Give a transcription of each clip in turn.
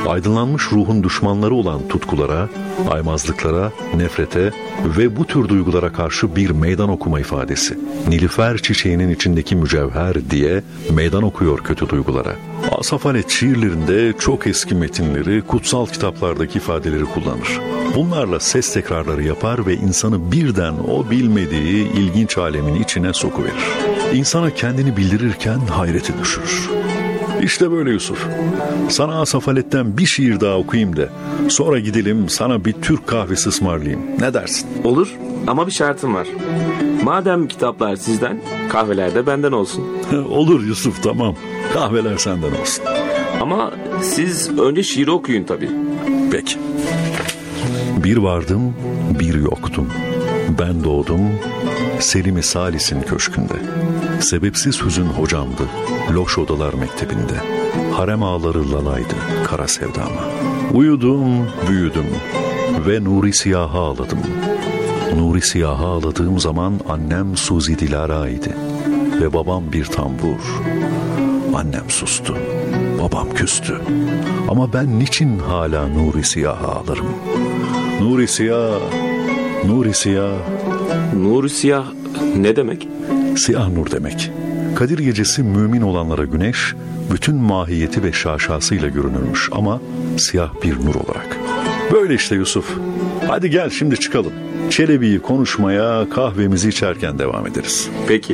Aydınlanmış ruhun düşmanları olan tutkulara, aymazlıklara, nefrete ve bu tür duygulara karşı bir meydan okuma ifadesi. Nilüfer çiçeğinin içindeki mücevher diye meydan okuyor kötü duygulara. Asaf Halet şiirlerinde çok eski metinleri, kutsal kitaplardaki ifadeleri kullanır. Bunlarla ses tekrarları yapar ve insanı birden o bilmediği ilginç alemin içine sokuverir. İnsana kendini bildirirken hayrete düşürür. İşte böyle Yusuf. Sana Asaf Halet'ten bir şiir daha okuyayım da sonra gidelim sana bir Türk kahvesi ısmarlayayım. Ne dersin? Olur ama bir şartım var. Madem kitaplar sizden, kahveler de benden olsun. Olur Yusuf, tamam. Kahveler senden olsun. Ama siz önce şiiri okuyun tabii. Peki. Bir vardım, bir yoktum. Ben doğdum, Selim-i Salis'in köşkünde. Sebepsiz hüzün hocamdı, loş odalar mektebinde. Harem ağları lalaydı kara sevdama. Uyudum, büyüdüm ve nuri siyaha ağladım. Nuri siyaha ağladığım zaman annem Suzi Dilara idi. Ve babam bir tambur. Annem sustu, babam küstü. Ama ben niçin hala nuri siyaha ağlarım? Nuri siyah, nuri siyah. Nuri siyah ne demek? Siyah nur demek. Kadir gecesi mümin olanlara güneş, bütün mahiyeti ve şaşasıyla görünürmüş ama siyah bir nur olarak. Böyle işte Yusuf. Hadi gel şimdi çıkalım. Çelebi'yi konuşmaya kahvemizi içerken devam ederiz. Peki.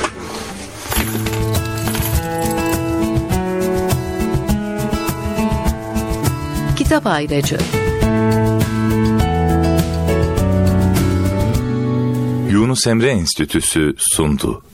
Kitap Ayracı. Yunus Emre Enstitüsü sundu.